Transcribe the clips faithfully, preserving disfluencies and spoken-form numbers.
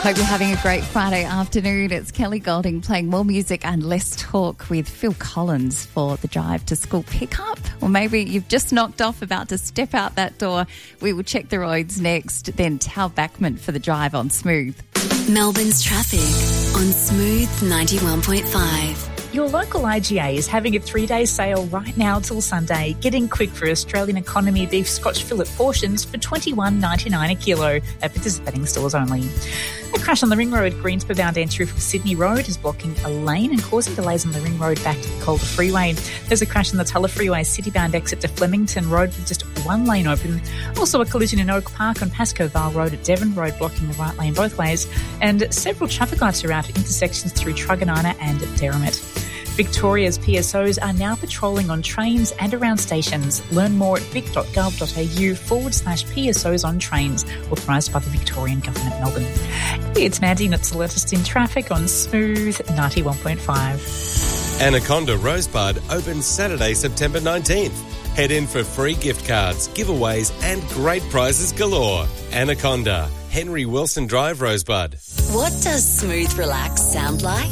Hope you're having a great Friday afternoon. It's Kelly Golding playing more music and less talk with Phil Collins for the drive to school pickup. Or maybe you've just knocked off, about to step out that door. We will check the roads next. Then Tal Backman for the drive on Smooth. Melbourne's traffic on Smooth ninety-one point five. Your local I G A is having a three-day sale right now till Sunday. Get in quick for Australian economy beef Scotch fillet portions for twenty-one ninety-nine a kilo at participating stores only. A crash on the Ring Road Greensboro bound entry from Sydney Road is blocking a lane and causing delays on the Ring Road back to the Calder Freeway. There's a crash on the Tulla Freeway city-bound exit to Flemington Road with just one lane open. Also a collision in Oak Park on Pascoe Vale Road at Devon Road blocking the right lane both ways. And several traffic lights are out at intersections through Truganina and Derrimut. Victoria's P S Os are now patrolling on trains and around stations. Learn more at vic.gov.au forward slash PSOs on trains, authorised by the Victorian Government, Melbourne. It's Mandy and it's the latest in traffic on Smooth ninety-one point five. Anaconda Rosebud opens Saturday, September nineteenth. Head in for free gift cards, giveaways and great prizes galore. Anaconda, Henry Wilson Drive, Rosebud. What does Smooth Relax sound like?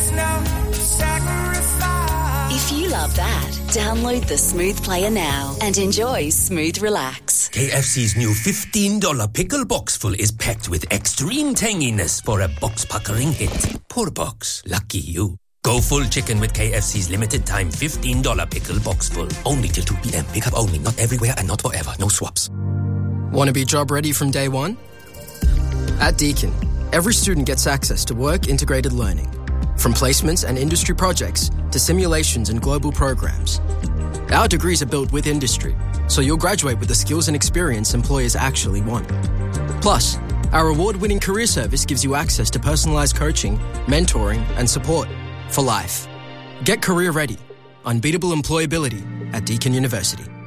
If you love that, download the Smooth Player now and enjoy Smooth Relax. K F C's new fifteen dollars pickle box full is packed with extreme tanginess for a box-puckering hit. Poor box. Lucky you. Go full chicken with K F C's limited time fifteen dollars pickle box full. Only till two p.m. Pickup only. Not everywhere and not forever. No swaps. Want to be job ready from day one? At Deakin, every student gets access to work-integrated learning. From placements and industry projects to simulations and global programs. Our degrees are built with industry, so you'll graduate with the skills and experience employers actually want. Plus, our award-winning career service gives you access to personalised coaching, mentoring and support for life. Get career ready. Unbeatable employability at Deakin University.